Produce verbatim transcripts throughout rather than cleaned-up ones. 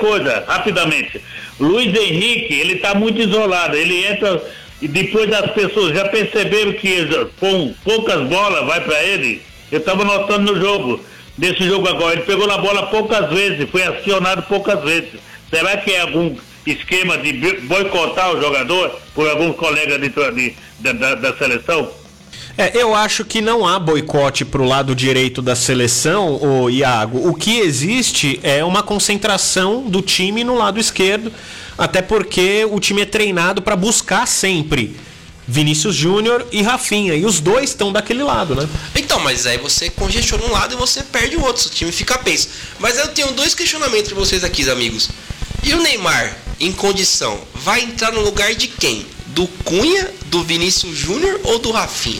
coisa, rapidamente. Luiz Henrique, ele tá muito isolado. Ele entra e depois as pessoas já perceberam que com poucas bolas vai para ele. Eu tava notando no jogo, nesse jogo agora. Ele pegou na bola poucas vezes, foi acionado poucas vezes. Será que é algum esquema de boicotar o jogador por algum colega de, de, da, da seleção? É, eu acho que não há boicote pro lado direito da seleção, ô Iago. O que existe é uma concentração do time no lado esquerdo, até porque o time é treinado para buscar sempre Vinícius Júnior e Rafinha, e os dois estão daquele lado, né? Então, mas aí você congestiona um lado e você perde o outro, o time fica penso. Mas eu tenho dois questionamentos para vocês aqui, amigos. E o Neymar, em condição, vai entrar no lugar de quem? Do Cunha, do Vinícius Júnior ou do Rafinha?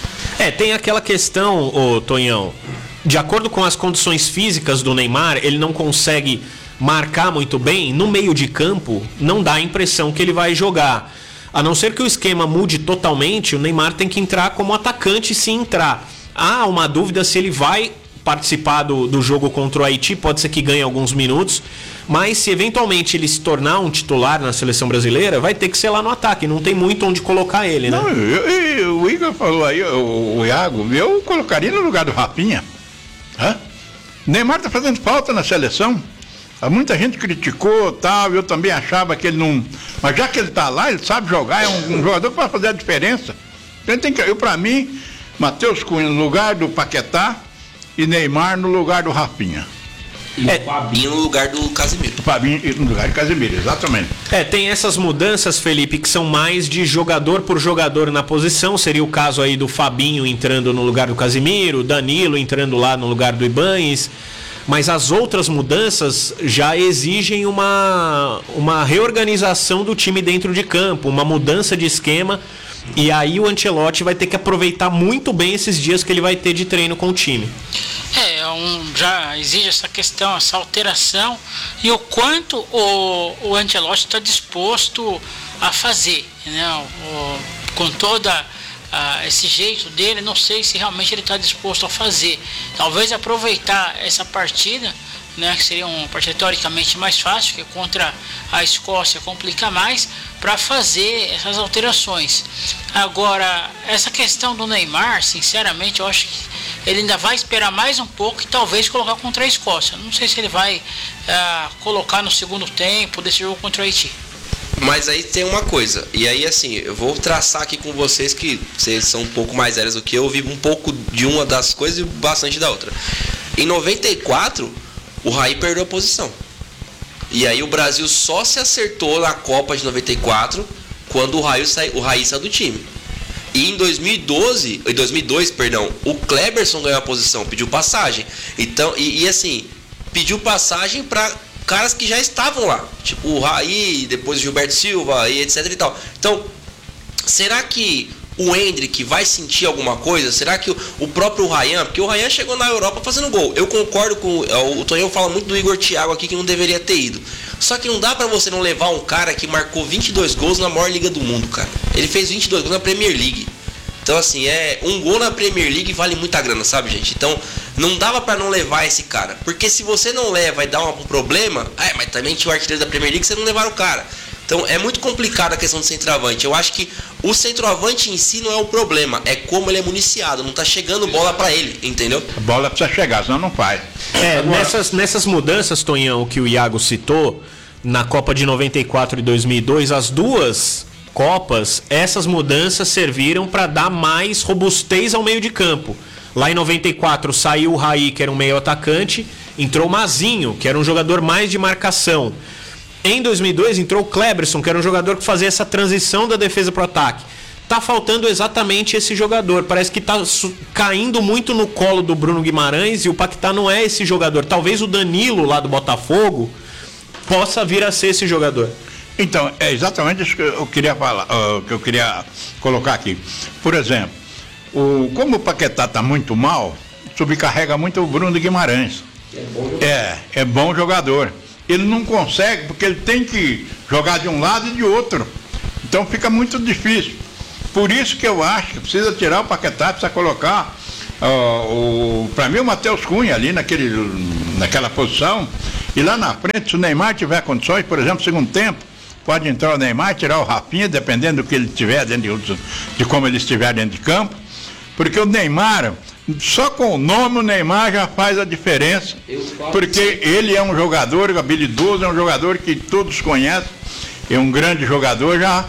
É, tem aquela questão, ô Tonhão, de acordo com as condições físicas do Neymar, ele não consegue marcar muito bem, no meio de campo não dá a impressão que ele vai jogar. A não ser que o esquema mude totalmente, o Neymar tem que entrar como atacante se entrar. Há uma dúvida se ele vai participar do, do jogo contra o Haiti, pode ser que ganhe alguns minutos, mas se eventualmente ele se tornar um titular na seleção brasileira, vai ter que ser lá no ataque, não tem muito onde colocar ele, né? Não, eu, eu, o Igor falou aí, o, o Iago, eu colocaria no lugar do Rafinha. Hã? Neymar tá fazendo falta na seleção. Muita gente criticou, tal, eu também achava que ele não... Mas já que ele tá lá, ele sabe jogar, é um, um jogador que vai fazer a diferença. Ele tem que... Eu, pra mim, Matheus Cunha no lugar do Paquetá e Neymar no lugar do Rafinha. E é, o Fabinho no lugar do Casemiro. O Fabinho no lugar do Casemiro, exatamente. É, tem essas mudanças, Felipe, que são mais de jogador por jogador na posição. Seria o caso aí do Fabinho entrando no lugar do Casemiro, Danilo entrando lá no lugar do Ibañez. Mas as outras mudanças já exigem uma, uma reorganização do time dentro de campo, uma mudança de esquema, e aí o Ancelotti vai ter que aproveitar muito bem esses dias que ele vai ter de treino com o time. É, um, já exige essa questão, essa alteração, e o quanto o, o Ancelotti está disposto a fazer, né? O, com toda... Ah, esse jeito dele, não sei se realmente ele está disposto a fazer. Talvez aproveitar essa partida, né, que seria uma partida teoricamente mais fácil, que contra a Escócia complica mais, para fazer essas alterações. Agora, essa questão do Neymar, sinceramente, eu acho que ele ainda vai esperar mais um pouco e talvez colocar contra a Escócia. Não sei se ele vai ah, colocar no segundo tempo desse jogo contra o Haiti. Mas aí tem uma coisa, e aí assim, eu vou traçar aqui com vocês, que vocês são um pouco mais velhos do que eu, eu vi um pouco de uma das coisas e bastante da outra. Em noventa e quatro, o Raí perdeu a posição. E aí o Brasil só se acertou na Copa de noventa e quatro quando o Raí saiu, o Raí saiu do time. E em dois mil e doze, em dois mil e dois, perdão, o Kleberson ganhou a posição, pediu passagem. Então, e, e assim, pediu passagem para caras que já estavam lá, tipo o Raí, depois o Gilberto Silva e etc e tal. Então, será que o Endrick vai sentir alguma coisa? Será que o, o próprio Ryan, porque o Ryan chegou na Europa fazendo gol. Eu concordo com o, o Tonhão fala muito do Igor Thiago aqui, que não deveria ter ido. Só que não dá pra você não levar um cara que marcou vinte e dois gols na maior liga do mundo, cara. Ele fez vinte e dois gols na Premier League. Então, assim, é um gol na Premier League vale muita grana, sabe, gente? Então, não dava pra não levar esse cara. Porque se você não leva e dá um problema... É, mas também tinha o artilheiro da Premier League, você não levar o cara. Então, é muito complicado a questão do centroavante. Eu acho que o centroavante em si não é o problema. É como ele é municiado. Não tá chegando bola pra ele, entendeu? A bola precisa chegar, senão não faz. É, Agora... nessas, nessas mudanças, Tonhão, que o Iago citou, na Copa de noventa e quatro e dois mil e dois, as duas... Copas, essas mudanças serviram para dar mais robustez ao meio de campo. Lá em noventa e quatro saiu o Raí, que era um meio atacante, entrou o Mazinho, que era um jogador mais de marcação. Em dois mil e dois entrou o Kleberson, que era um jogador que fazia essa transição da defesa para o ataque. Tá faltando exatamente esse jogador. Parece que tá caindo muito no colo do Bruno Guimarães, e o Paquetá não é esse jogador. Talvez o Danilo lá do Botafogo possa vir a ser esse jogador. Então, é exatamente isso que eu queria falar, uh, que eu queria colocar aqui. Por exemplo, o, como o Paquetá está muito mal, subcarrega muito o Bruno Guimarães. É bom jogador. É, é bom jogador. Ele não consegue, porque ele tem que jogar de um lado e de outro. Então fica muito difícil. Por isso que eu acho que precisa tirar o Paquetá, precisa colocar, uh, o, para mim, o Matheus Cunha ali naquele, naquela posição. E lá na frente, se o Neymar tiver condições, por exemplo, segundo tempo, pode entrar o Neymar, tirar o Rafinha, dependendo do que ele tiver dentro de, de como ele estiver dentro de campo, porque o Neymar, só com o nome o Neymar já faz a diferença, porque ele é um jogador habilidoso, é um jogador que todos conhecem, é um grande jogador já.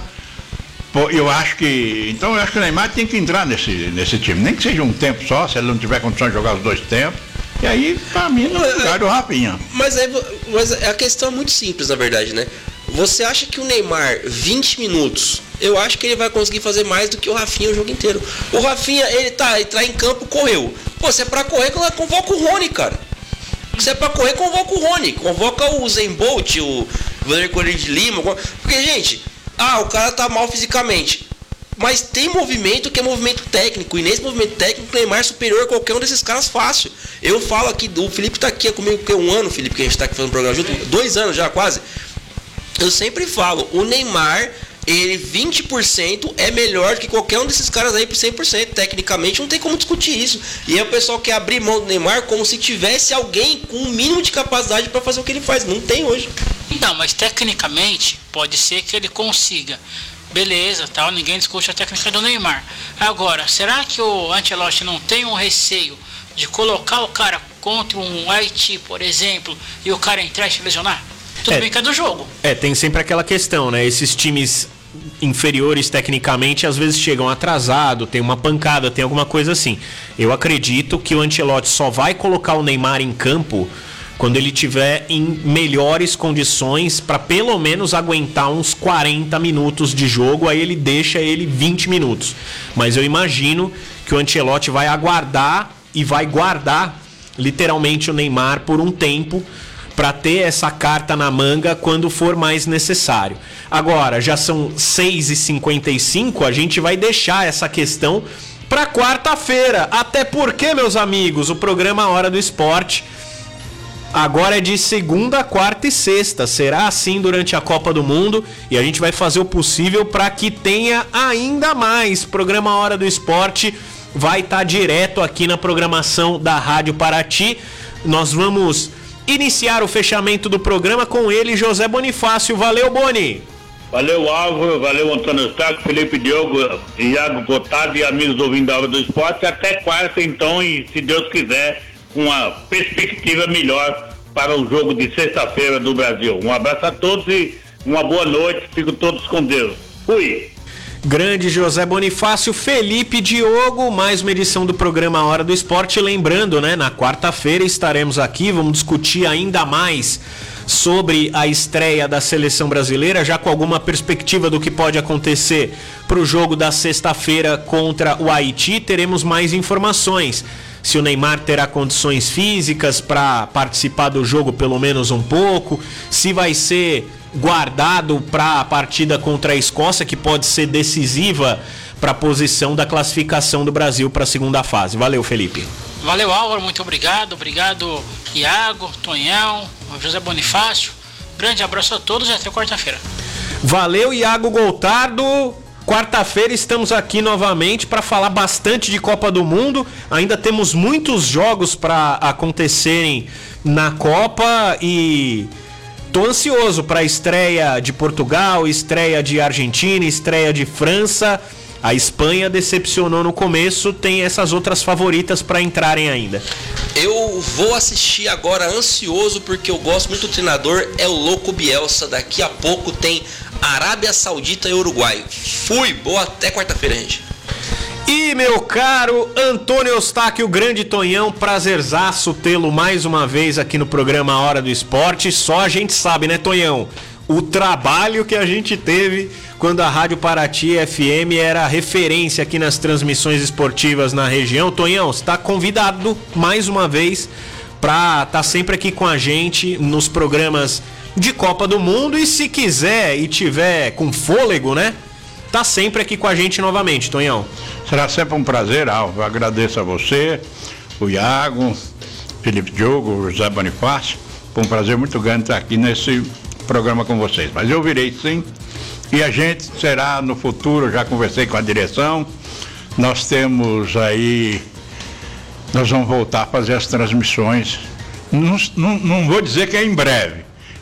Eu acho que, então eu acho que o Neymar tem que entrar nesse, nesse time, nem que seja um tempo só, se ele não tiver condições de jogar os dois tempos. E aí, pra mim, no lugar do Rafinha. Mas, é, mas a questão é muito simples, na verdade, né? Você acha que o Neymar, vinte minutos, eu acho que ele vai conseguir fazer mais do que o Rafinha o jogo inteiro. O Rafinha, ele tá, ele tá em campo, correu. Pô, se é pra correr, convoca o Rony, cara. Se é pra correr, convoca o Rony. Convoca o Usain Bolt, o Vanderlei Correia de Lima. Porque, gente, ah, o cara tá mal fisicamente. Mas tem movimento que é movimento técnico. E nesse movimento técnico, o Neymar é superior a qualquer um desses caras fácil. Eu falo aqui, o Felipe tá aqui comigo porque um ano, Felipe, que a gente tá aqui fazendo programa junto. Dois anos já, quase. Eu sempre falo, o Neymar, ele vinte por cento é melhor que qualquer um desses caras aí por cem por cento. Tecnicamente não tem como discutir isso. E aí o pessoal quer abrir mão do Neymar como se tivesse alguém com o mínimo de capacidade para fazer o que ele faz. Não tem hoje. Não, mas tecnicamente pode ser que ele consiga. Beleza, tal, ninguém discute a técnica do Neymar. Agora, será que o Ancelotti não tem um receio de colocar o cara contra um Haiti, por exemplo, e o cara entrar e se lesionar? Tudo é, bem que é do jogo. É, tem sempre aquela questão, né? Esses times inferiores tecnicamente às vezes chegam atrasado, tem uma pancada, tem alguma coisa assim. Eu acredito que o Ancelotti só vai colocar o Neymar em campo quando ele tiver em melhores condições para pelo menos aguentar uns quarenta minutos de jogo, aí ele deixa ele vinte minutos. Mas eu imagino que o Ancelotti vai aguardar e vai guardar literalmente o Neymar por um tempo para ter essa carta na manga quando for mais necessário. Agora, já são seis e cinquenta e cinco, a gente vai deixar essa questão para quarta-feira. Até porque, meus amigos, o programa Hora do Esporte agora é de segunda, quarta e sexta. Será assim durante a Copa do Mundo e a gente vai fazer o possível para que tenha ainda mais. Programa Hora do Esporte vai estar direto aqui na programação da Rádio Paraty. Nós vamos iniciar o fechamento do programa com ele, José Bonifácio. Valeu, Boni! Valeu, Álvaro, valeu, Antônio Eustáquio, Felipe Diogo, Iago Gotardo e amigos ouvindo da Hora do Esporte. Até quarta, então, e se Deus quiser, com uma perspectiva melhor para o jogo de sexta-feira do Brasil. Um abraço a todos e uma boa noite. Fiquem todos com Deus. Fui! Grande José Bonifácio, Felipe Diogo, mais uma edição do programa Hora do Esporte. Lembrando, né, na quarta-feira estaremos aqui, vamos discutir ainda mais sobre a estreia da seleção brasileira, já com alguma perspectiva do que pode acontecer para o jogo da sexta-feira contra o Haiti. Teremos mais informações. Se o Neymar terá condições físicas para participar do jogo pelo menos um pouco, se vai ser guardado para a partida contra a Escócia, que pode ser decisiva para a posição da classificação do Brasil para a segunda fase. Valeu, Felipe. Valeu, Álvaro, muito obrigado. Obrigado, Iago, Tonhão, José Bonifácio. Grande abraço a todos e até quarta-feira. Valeu, Iago Gotardo. Quarta-feira estamos aqui novamente para falar bastante de Copa do Mundo. Ainda temos muitos jogos para acontecerem na Copa e tô ansioso para a estreia de Portugal, estreia de Argentina, estreia de França. A Espanha decepcionou no começo, tem essas outras favoritas para entrarem ainda. Eu vou assistir agora ansioso porque eu gosto muito do treinador, é o louco Bielsa. Daqui a pouco tem Arábia Saudita e Uruguai. Fui, boa, até quarta-feira, gente. E meu caro Antônio Eustáquio, grande Tonhão, prazerzaço tê-lo mais uma vez aqui no programa Hora do Esporte. Só a gente sabe, né, Tonhão? O trabalho que a gente teve quando a Rádio Paraty F M era referência aqui nas transmissões esportivas na região. Tonhão, você está convidado mais uma vez para estar tá sempre aqui com a gente nos programas de Copa do Mundo e se quiser e tiver com fôlego, né? Tá sempre aqui com a gente novamente, Tonhão. Será sempre um prazer, Alvo. Eu agradeço a você, o Iago, Felipe Diogo, José Bonifácio. Foi um prazer muito grande estar aqui nesse programa com vocês. Mas eu virei sim. E a gente será no futuro, já conversei com a direção. Nós temos aí, nós vamos voltar a fazer as transmissões Não, não, não vou dizer que é em breve,